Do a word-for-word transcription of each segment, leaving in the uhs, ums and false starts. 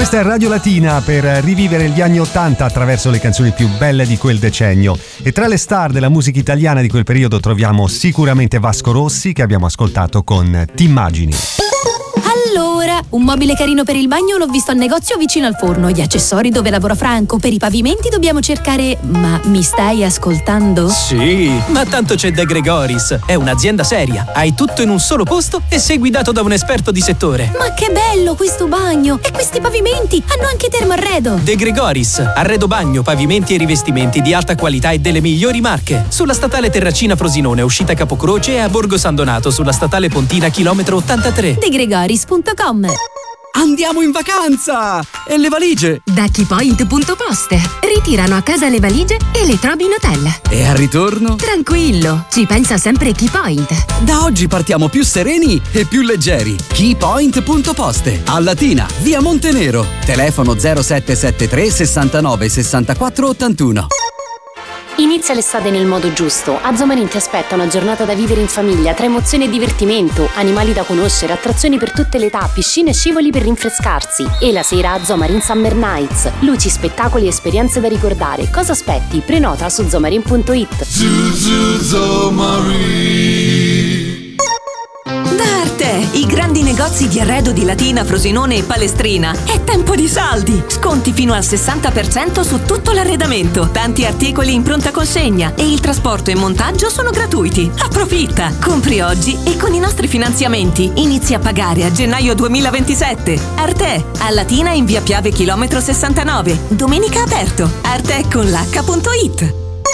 Questa è Radio Latina per rivivere gli anni ottanta attraverso le canzoni più belle di quel decennio. E tra le star della musica italiana di quel periodo troviamo sicuramente Vasco Rossi, che abbiamo ascoltato con T'immagini. Allora, un mobile carino per il bagno l'ho visto al negozio vicino al forno. Gli accessori dove lavora Franco. Per i pavimenti dobbiamo cercare... Ma mi stai ascoltando? Sì, ma tanto c'è De Gregoris. È un'azienda seria. Hai tutto in un solo posto e sei guidato da un esperto di settore. Ma che bello questo bagno! E questi pavimenti hanno anche termoarredo. De Gregoris, arredo bagno, pavimenti e rivestimenti di alta qualità e delle migliori marche. Sulla statale Terracina Frosinone, uscita Capocroce, e a Borgo San Donato sulla statale Pontina chilometro ottantatré. De Gregoris punto com. Andiamo in vacanza! E le valigie? Da Keypoint punto poste. Ritirano a casa le valigie e le trovi in hotel. E al ritorno? Tranquillo, ci pensa sempre Keypoint. Da oggi partiamo più sereni e più leggeri. Keypoint punto poste. A Latina, via Montenero. Telefono zero sette sette tre sessantanove sessantaquattro ottantuno. Inizia l'estate nel modo giusto. A Zomarin ti aspetta una giornata da vivere in famiglia, tra emozioni e divertimento, animali da conoscere, attrazioni per tutte le età, piscine e scivoli per rinfrescarsi. E la sera a Zomarin Summer Nights. Luci, spettacoli e esperienze da ricordare. Cosa aspetti? Prenota su zomarin punto it. D'Arte! I grandi negozi di arredo di Latina, Frosinone e Palestrina. È tempo di saldi! Sconti fino al sessanta per cento su tutto l'arredamento. Tanti articoli in pronta consegna e il trasporto e montaggio sono gratuiti. Approfitta! Compri oggi e con i nostri finanziamenti inizi a pagare a gennaio duemilaventisette. Arte! A Latina in via Piave chilometro sessantanove. Domenica aperto. arte con l'H punto it.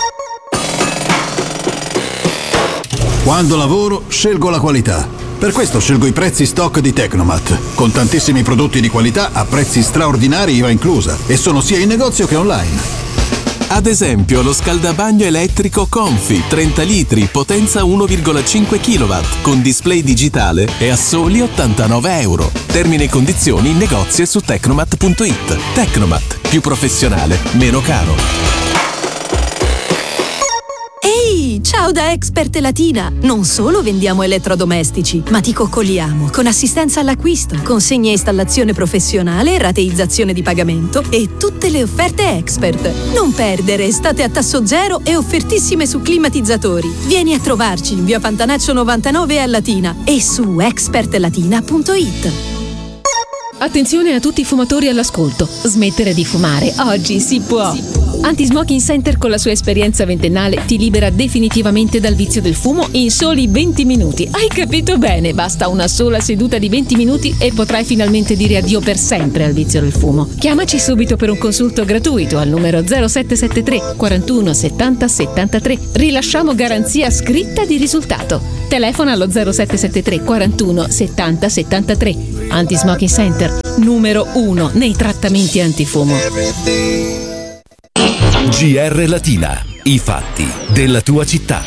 Quando lavoro, scelgo la qualità. Per questo scelgo i prezzi stock di Tecnomat, con tantissimi prodotti di qualità a prezzi straordinari I V A inclusa, e sono sia in negozio che online. Ad esempio lo scaldabagno elettrico Confi, trenta litri, potenza uno virgola cinque chilowatt, con display digitale e a soli ottantanove euro. Termini e condizioni in negozio e su tecnomat punto it. Tecnomat, più professionale, meno caro. Ehi, ciao da Expert Latina! Non solo vendiamo elettrodomestici, ma ti coccoliamo con assistenza all'acquisto, consegna e installazione professionale, rateizzazione di pagamento e tutte le offerte Expert. Non perdere estate a tasso zero e offertissime su climatizzatori. Vieni a trovarci in via Pantanaccio novantanove a Latina e su expert latina punto it. Attenzione a tutti i fumatori all'ascolto. Smettere di fumare oggi si può. Anti-Smoking Center, con la sua esperienza ventennale, ti libera definitivamente dal vizio del fumo in soli venti minuti. Hai capito bene? Basta una sola seduta di venti minuti e potrai finalmente dire addio per sempre al vizio del fumo. Chiamaci subito per un consulto gratuito al numero zero sette sette tre quarantuno settanta settantatré. Rilasciamo garanzia scritta di risultato. Telefona allo zero sette sette tre quarantuno settanta settantatré. Anti-Smoking Center, numero uno nei trattamenti antifumo. G R Latina, i fatti della tua città.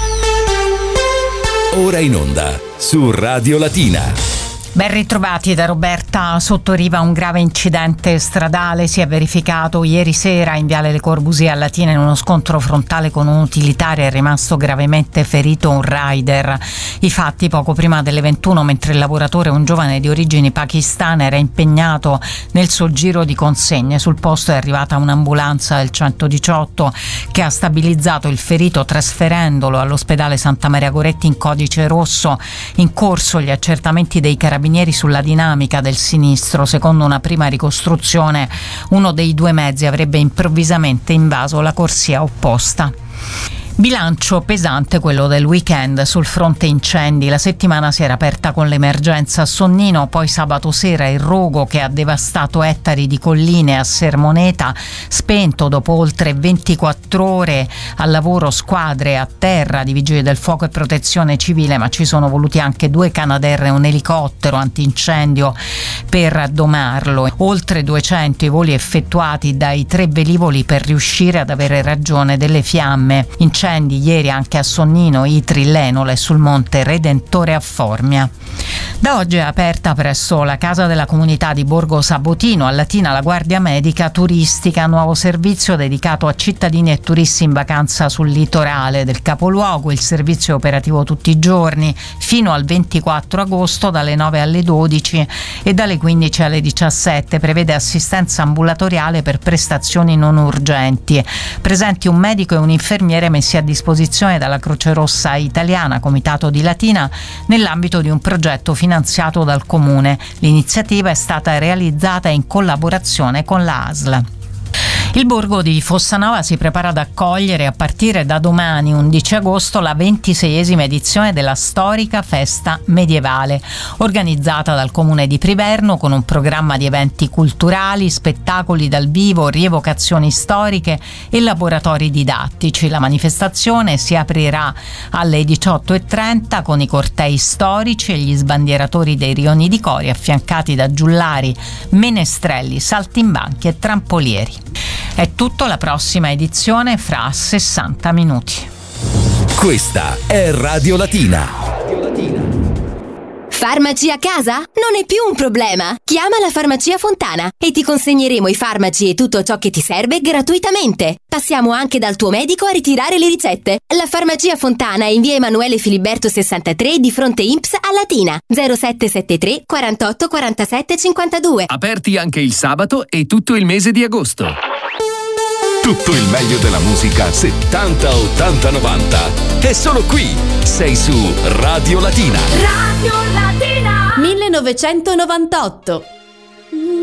Ora in onda su Radio Latina. Ben ritrovati da Roberta Sottoriva. Un grave incidente stradale si è verificato ieri sera in Viale Le Corbusier a Latina. In uno scontro frontale con un utilitario è rimasto gravemente ferito un rider. I fatti poco prima delle ventuno, mentre il lavoratore, un giovane di origini pakistane, era impegnato nel suo giro di consegne. Sul posto è arrivata un'ambulanza del centodiciotto che ha stabilizzato il ferito trasferendolo all'ospedale Santa Maria Goretti in codice rosso. In corso gli accertamenti dei carabinieri sulla dinamica del sinistro. Secondo una prima ricostruzione, uno dei due mezzi avrebbe improvvisamente invaso la corsia opposta. Bilancio pesante quello del weekend sul fronte incendi. La settimana si era aperta con l'emergenza a Sonnino, poi sabato sera il rogo che ha devastato ettari di colline a Sermoneta, spento dopo oltre ventiquattro ore al lavoro squadre a terra di vigili del fuoco e protezione civile, ma ci sono voluti anche due Canadair e un elicottero antincendio per domarlo. Oltre duecento i voli effettuati dai tre velivoli per riuscire ad avere ragione delle fiamme. Incendi incendi, ieri anche a Sonnino, Itri, Lenole e sul Monte Redentore a Formia. Da oggi è aperta presso la Casa della Comunità di Borgo Sabotino a Latina la Guardia Medica Turistica, nuovo servizio dedicato a cittadini e turisti in vacanza sul litorale del capoluogo. Il servizio è operativo tutti i giorni fino al ventiquattro agosto dalle nove alle dodici e dalle quindici alle diciassette. Prevede assistenza ambulatoriale per prestazioni non urgenti. Presenti un medico e un infermiere messi a disposizione dalla Croce Rossa Italiana, Comitato di Latina, nell'ambito di un progetto finanziato dal Comune. L'iniziativa è stata realizzata in collaborazione con l'A S L. Il borgo di Fossanova si prepara ad accogliere a partire da domani, undici agosto, la ventiseiesima edizione della storica festa medievale, organizzata dal Comune di Priverno con un programma di eventi culturali, spettacoli dal vivo, rievocazioni storiche e laboratori didattici. La manifestazione si aprirà alle diciotto e trenta con i cortei storici e gli sbandieratori dei rioni di Coria, affiancati da giullari, menestrelli, saltimbanchi e trampolieri. È tutto, la prossima edizione fra sessanta minuti. Questa è Radio Latina. Farmaci a casa? Non è più un problema. Chiama la Farmacia Fontana e ti consegneremo i farmaci e tutto ciò che ti serve gratuitamente. Passiamo anche dal tuo medico a ritirare le ricette. La Farmacia Fontana è in via Emanuele Filiberto sessantatré di fronte I N P S a Latina. zero sette sette tre quarantotto quarantasette cinquantadue. Aperti anche il sabato e tutto il mese di agosto. Tutto il meglio della musica settanta, ottanta, novanta è solo qui. Sei su Radio Latina. Radio Latina millenovecentonovantotto